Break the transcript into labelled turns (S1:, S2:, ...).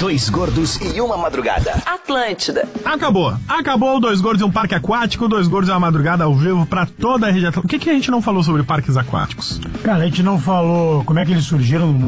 S1: Dois Gordos e uma Madrugada.
S2: Atlântida.
S3: Acabou o Dois Gordos e um Parque Aquático, Dois Gordos e uma Madrugada ao vivo pra toda a região. O que a gente não falou sobre parques aquáticos?
S4: Cara, a gente não falou como é que eles surgiram no